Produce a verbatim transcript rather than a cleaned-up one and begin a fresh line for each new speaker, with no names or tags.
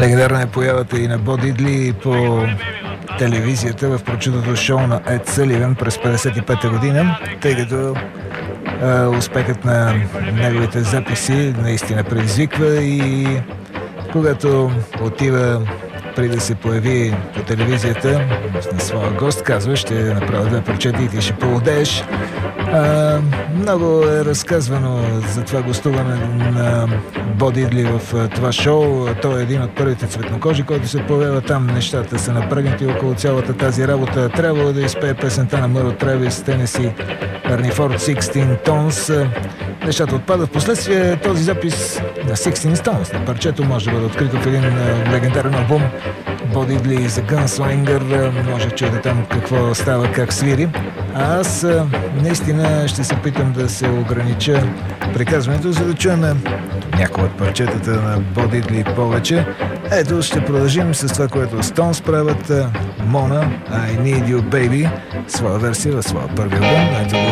Легендарна е появата и на Бо Дидли по телевизията в прочутото шоу на Ед Съливан през петдесет и пета година, тъй като а, успехът на неговите записи наистина предизвиква и когато отива преди да се появи по телевизията на своя гост, казва: ще направя две парчета и ти ще поудееш. А, много е разказвано за това гостуване на Бо Дидли в това шоу. Той е един от първите цветнокожи, който се появява там. Нещата са напрегнати около цялата тази работа. Трябвало да изпее песента на Мъро Тревис, Тенеси, Арнифорд, шестнайсет Tones. Нещата отпадат. Впоследствие този запис на шестнайсет Tones на парчето може да бъде открито в един легендарен албум Бо Дидли за Gunslinger. Може да чуете там какво става, как свири. А аз наистина ще се питам да се огранича приказването, за да чуем някои от парчетата на Бо Дидли повече. Ето, ще продължим с това, което Stones правят. Mona, I Need You Baby, своя версия в своя първи албум. Ето